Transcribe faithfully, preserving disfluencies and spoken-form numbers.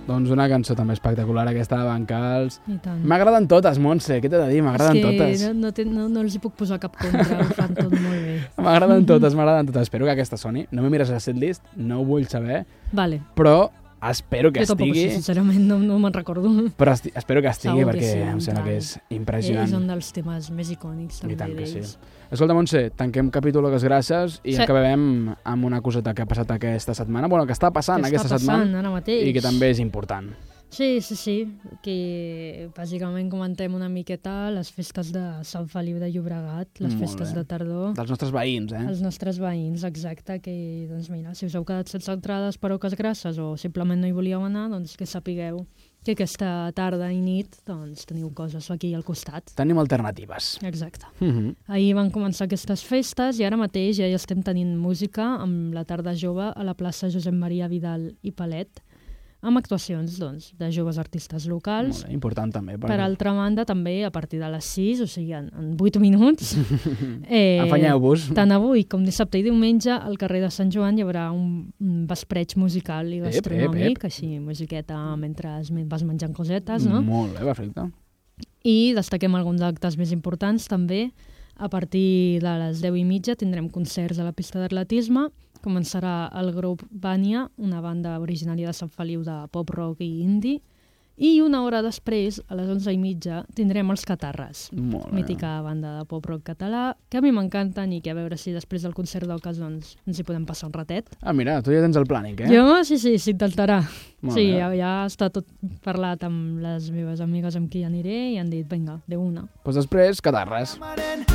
Doncs una cançó també espectacular, aquesta de Bancals. I tant. M'agraden totes, Montse, què t'he de dir? M'agraden totes. És que no, no, té- no, no els hi puc posar cap contra, ho fan tot molt bé. M'agraden totes, m'agraden totes. Espero que aquesta soni. No me mires la setlist, no ho vull saber, Vale. però espero que Jo tampoc estigui... sé, sincerament, no, no me'n recordo. Però esti espero que estigui, Segur que perquè sí, em sembla tant. que és impressionant. És un dels temes més icònics I també tant que sí. d'ells. Escolta, Montse, tanquem capítol les gràcies i Sí. acabem amb una coseta que ha passat aquesta setmana, bueno, que està passant Que aquesta està passant setmana ara mateix. i que també és important. Sí, sí, sí, que bàsicament comentem una miqueta les festes de Sant Feliu de Llobregat, les Molt festes bé. de tardor, Dels nostres veïns, eh? els nostres veïns, exacte, que, doncs mira, si us heu quedat sense entrades per Oques Grasses o simplement no hi volíeu anar, doncs que sapigueu que aquesta tarda i nit doncs teniu coses aquí al costat. Tenim alternatives. Exacte. Mm -hmm. Ahir van començar aquestes festes i ara mateix ja hi estem tenint música amb la tarda jove a la plaça Josep Maria Vidal i Palet, amb actuacions doncs, de joves artistes locals. Molt bé, important també. Per altra banda, també a partir de les sis, o sigui, en, en vuit minuts, eh, Afanyeu-vos. tant avui com dissabte i diumenge, al carrer de Sant Joan hi haurà un, un vespreig musical i Ep, ep, gastronòmic, ep. així, musiqueta mentre es- vas menjant cosetes, no? Molt bé, perfecte. I destaquem alguns actes més importants també. A partir de les deu i mitja tindrem concerts a la pista d'atletisme. Començarà el grup Vania, una banda originària de Sant Feliu de pop-rock i indie. I una hora després, a les onze i mitja, tindrem els Catarres, Molt bé. mítica banda de pop-rock català, que a mi m'encanten i que a veure si després del concert d'Oques doncs, ens hi podem passar un ratet. Ah, mira, tu ja tens el plànic, eh? Jo, sí, sí, s'intentarà. Molt Sí, bé. ja, ja està tot parlat amb les meves amigues amb qui aniré i han dit, vinga, de una. Doncs després, Catarres.